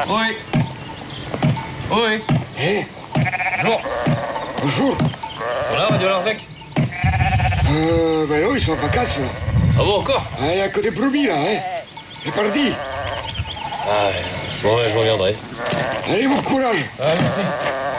Oui. Oui. Eh, Bonjour. bonjour. Ils sont là, Radio Larzac? Ben non, ils sont en vacances, là. Ah bon, encore? Ah, il y a que des brebis, là, hein. C'est parti. Ah, ouais. Bon, ouais, je reviendrai. Allez, bon courage. Ah, merci.